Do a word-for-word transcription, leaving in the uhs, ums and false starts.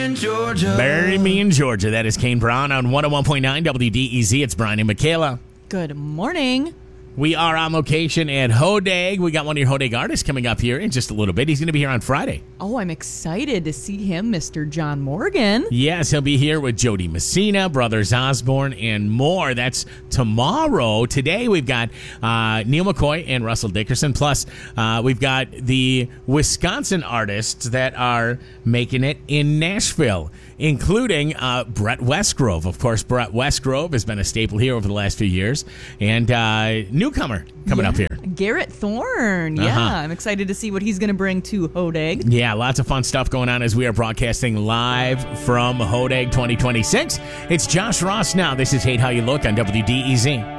in Georgia. Bury me in Georgia. That is Kane Brown on one oh one point nine W D E Z. It's Brian and Michaela. Good morning. We are on location at Hodag. We got one of your Hodag artists coming up here in just a little bit. He's going to be here on Friday. Oh, I'm excited to see him, Mister John Morgan. Yes, he'll be here with Jody Messina, Brothers Osborne, and more. That's tomorrow. Today we've got uh, Neil McCoy and Russell Dickerson. Plus, uh, we've got the Wisconsin artists that are making it in Nashville, including uh, Brett Westgrove. Of course, Brett Westgrove has been a staple here over the last few years. And uh, newcomer coming yeah. up here. Garrett Thorne. Yeah, Uh-huh. I'm excited to see what he's going to bring to Hodag. Yeah, lots of fun stuff going on as we are broadcasting live from Hodag twenty twenty-six. It's Josh Ross now. This is Hate How You Look on W D E Z.